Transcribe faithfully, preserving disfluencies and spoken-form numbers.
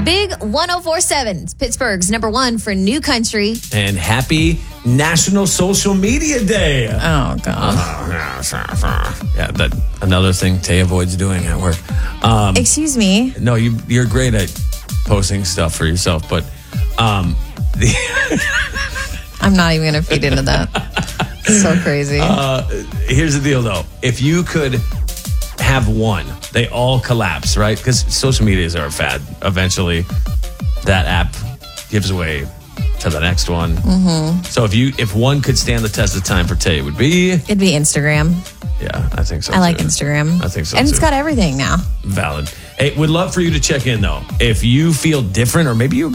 Big one oh four point seven. It's Pittsburgh's number one for new country. And happy National Social Media Day. Oh, God. Yeah, that another thing Tay avoids doing at work. Um, Excuse me. no, you, you're great at posting stuff for yourself, but um, the I'm not even going to feed into that. So crazy. Uh, here's the deal, though. If you could have one, they all collapse, right? Because social medias are a fad. Eventually, that app gives away to the next one. Mm-hmm. So if you, if one could stand the test of time for Tay, it would be... It'd be Instagram. Yeah, I think so, I too. like Instagram. I think so, And too. it's got everything now. Valid. Hey, would love for you to check in, though. If you feel different or maybe you